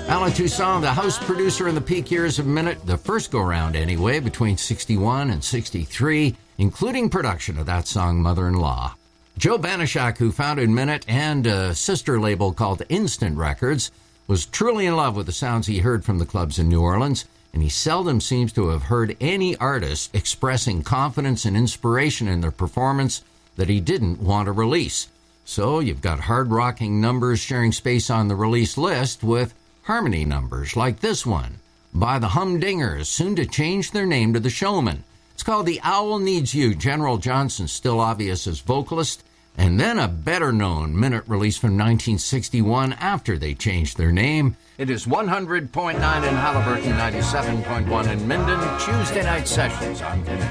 Alan Toussaint, the house producer in the peak years of Minute, the first go-round anyway, between 61 and 63, including production of that song, Mother-in-Law. Joe Banishak, who founded Minute and a sister label called Instant Records, was truly in love with the sounds he heard from the clubs in New Orleans, and he seldom seems to have heard any artist expressing confidence and inspiration in their performance that he didn't want to release. So you've got hard-rocking numbers sharing space on the release list with harmony numbers like this one by the Humdingers, soon to change their name to the Showmen. It's called The Owl Needs You. General Johnson still obvious as vocalist, and then a better-known Minute release from 1961 after they changed their name. It is 100.9 in Halliburton, 97.1 in Minden, Tuesday Night Sessions on